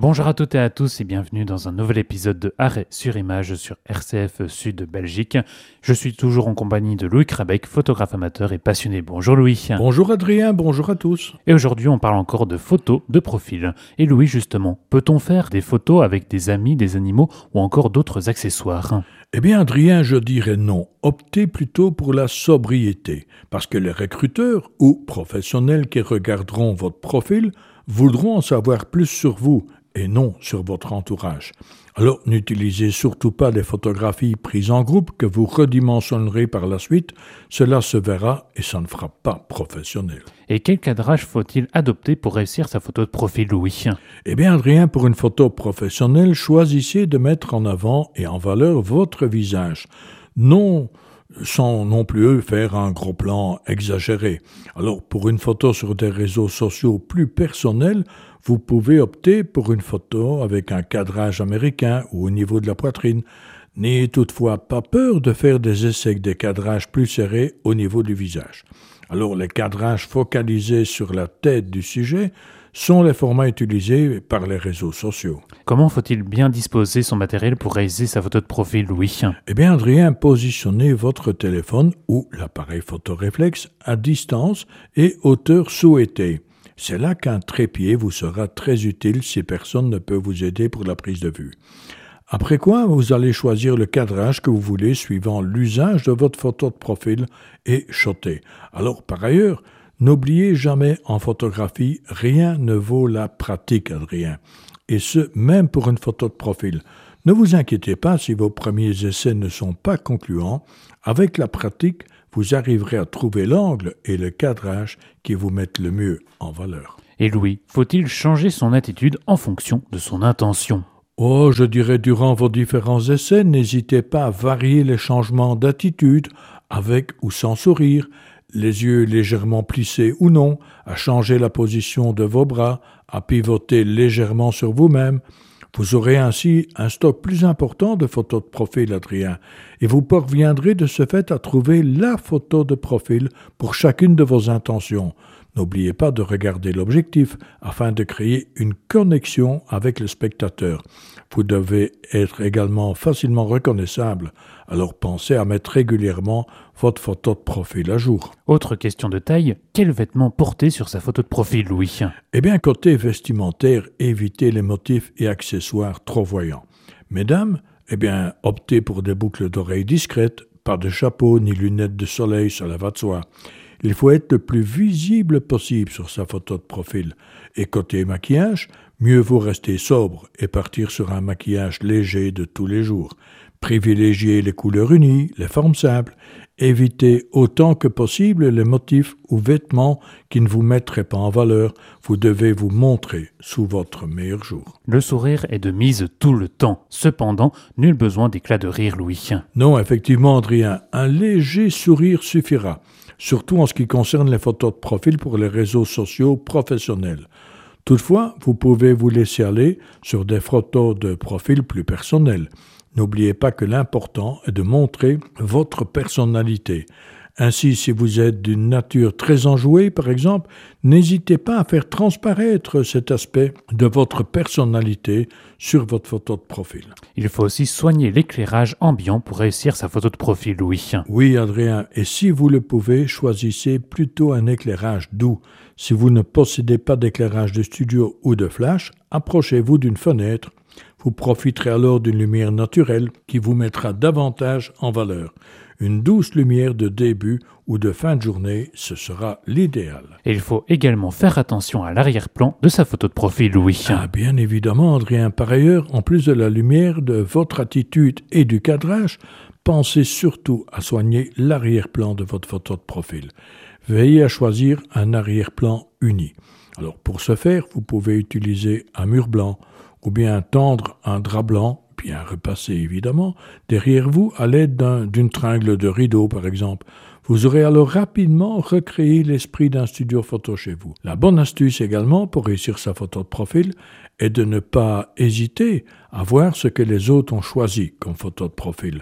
Bonjour à toutes et à tous et bienvenue dans un nouvel épisode de Arrêt sur image sur RCF Sud Belgique. Je suis toujours en compagnie de Louis Krabeck, photographe amateur et passionné. Bonjour Louis. Bonjour Adrien, bonjour à tous. Et aujourd'hui on parle encore de photos de profil. Et Louis justement, peut-on faire des photos avec des amis, des animaux ou encore d'autres accessoires ? Eh bien Adrien, je dirais non. Optez plutôt pour la sobriété, parce que les recruteurs ou professionnels qui regarderont votre profil voudront en savoir plus sur vous et non sur votre entourage. Alors n'utilisez surtout pas les photographies prises en groupe que vous redimensionnerez par la suite, cela se verra et ça ne fera pas professionnel. Et quel cadrage faut-il adopter pour réussir sa photo de profil, Louis ? Eh bien Adrien, pour une photo professionnelle, choisissez de mettre en avant et en valeur votre visage. Non sans non plus faire un gros plan exagéré. Alors, pour une photo sur des réseaux sociaux plus personnels, vous pouvez opter pour une photo avec un cadrage américain ou au niveau de la poitrine. N'ayez toutefois pas peur de faire des essais avec des cadrages plus serrés au niveau du visage. Alors, les cadrages focalisés sur la tête du sujet sont les formats utilisés par les réseaux sociaux. Comment faut-il bien disposer son matériel pour réaliser sa photo de profil, Louis ? Eh bien, Adrien, positionnez votre téléphone ou l'appareil photoréflexe à distance et hauteur souhaitée. C'est là qu'un trépied vous sera très utile si personne ne peut vous aider pour la prise de vue. Après quoi, vous allez choisir le cadrage que vous voulez suivant l'usage de votre photo de profil et shotter. Alors, par ailleurs, n'oubliez jamais en photographie, rien ne vaut la pratique, Adrien. Et ce, même pour une photo de profil. Ne vous inquiétez pas si vos premiers essais ne sont pas concluants. Avec la pratique, vous arriverez à trouver l'angle et le cadrage qui vous mettent le mieux en valeur. Et Louis, faut-il changer son attitude en fonction de son intention ? Oh, je dirais durant vos différents essais, n'hésitez pas à varier les changements d'attitude, avec ou sans sourire, les yeux légèrement plissés ou non, à changer la position de vos bras, à pivoter légèrement sur vous-même. Vous aurez ainsi un stock plus important de photos de profil, Adrien, et vous parviendrez de ce fait à trouver la photo de profil pour chacune de vos intentions. N'oubliez pas de regarder l'objectif afin de créer une connexion avec le spectateur. Vous devez être également facilement reconnaissable, alors pensez à mettre régulièrement votre photo de profil à jour. Autre question de taille, quel vêtement porter sur sa photo de profil, Louis ? Eh bien, côté vestimentaire, évitez les motifs et accessoires trop voyants. Mesdames, eh bien, optez pour des boucles d'oreilles discrètes, pas de chapeau ni lunettes de soleil, cela va de soi. Il faut être le plus visible possible sur sa photo de profil. Et côté maquillage, mieux vaut rester sobre et partir sur un maquillage léger de tous les jours. Privilégiez les couleurs unies, les formes simples. Évitez autant que possible les motifs ou vêtements qui ne vous mettraient pas en valeur. Vous devez vous montrer sous votre meilleur jour. Le sourire est de mise tout le temps. Cependant, nul besoin d'éclat de rire, Louis. Non, effectivement, Adrien, un léger sourire suffira. Surtout en ce qui concerne les photos de profil pour les réseaux sociaux professionnels. Toutefois, vous pouvez vous laisser aller sur des photos de profil plus personnelles. N'oubliez pas que l'important est de montrer votre personnalité. Ainsi, si vous êtes d'une nature très enjouée, par exemple, n'hésitez pas à faire transparaître cet aspect de votre personnalité sur votre photo de profil. Il faut aussi soigner l'éclairage ambiant pour réussir sa photo de profil, Louis. Oui, Adrien, et si vous le pouvez, choisissez plutôt un éclairage doux. Si vous ne possédez pas d'éclairage de studio ou de flash, approchez-vous d'une fenêtre. Vous profiterez alors d'une lumière naturelle qui vous mettra davantage en valeur. Une douce lumière de début ou de fin de journée, ce sera l'idéal. Et il faut également faire attention à l'arrière-plan de sa photo de profil, Louis. Ah, bien évidemment, Adrien. Par ailleurs, en plus de la lumière, de votre attitude et du cadrage, pensez surtout à soigner l'arrière-plan de votre photo de profil. Veillez à choisir un arrière-plan uni. Alors, pour ce faire, vous pouvez utiliser un mur blanc ou bien tendre un drap blanc, bien repassé évidemment, derrière vous à l'aide d'une tringle de rideau par exemple. Vous aurez alors rapidement recréé l'esprit d'un studio photo chez vous. La bonne astuce également pour réussir sa photo de profil est de ne pas hésiter à voir ce que les autres ont choisi comme photo de profil.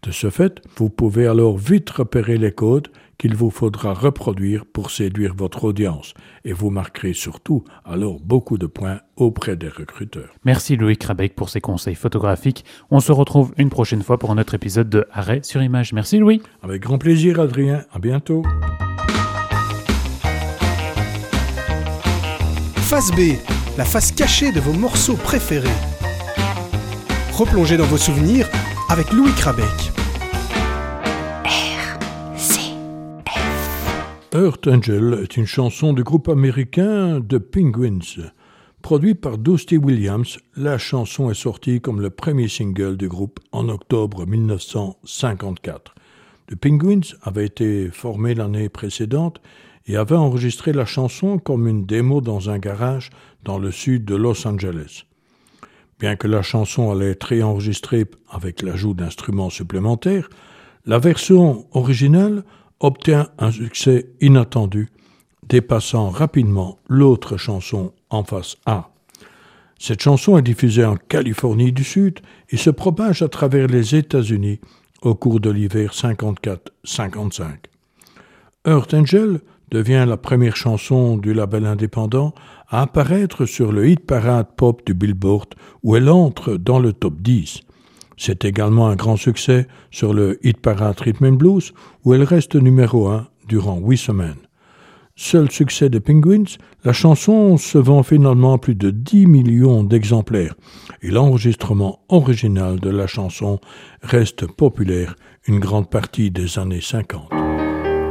De ce fait, vous pouvez alors vite repérer les codes qu'il vous faudra reproduire pour séduire votre audience. Et vous marquerez surtout alors beaucoup de points auprès des recruteurs. Merci Loïc Rabec pour ces conseils photographiques. On se retrouve une prochaine fois pour un autre épisode de Arrêt sur image. Merci Louis. Avec grand plaisir Adrien, à bientôt. Face B, la face cachée de vos morceaux préférés. Replongez dans vos souvenirs avec Loïc Rabec. Earth Angel est une chanson du groupe américain The Penguins. Produite par Dusty Williams, la chanson est sortie comme le premier single du groupe en octobre 1954. The Penguins avait été formé l'année précédente et avait enregistré la chanson comme une démo dans un garage dans le sud de Los Angeles. Bien que la chanson allait être réenregistrée avec l'ajout d'instruments supplémentaires, la version originale obtient un succès inattendu, dépassant rapidement l'autre chanson en face A. Cette chanson est diffusée en Californie du Sud et se propage à travers les États-Unis au cours de l'hiver 54-55. Earth Angel devient la première chanson du label indépendant à apparaître sur le hit parade pop du Billboard où elle entre dans le top 10. C'est également un grand succès sur le hit parade Rhythm and Blues où elle reste numéro 1 durant 8 semaines. Seul succès des Penguins, la chanson se vend finalement à plus de 10 millions d'exemplaires et l'enregistrement original de la chanson reste populaire une grande partie des années 50.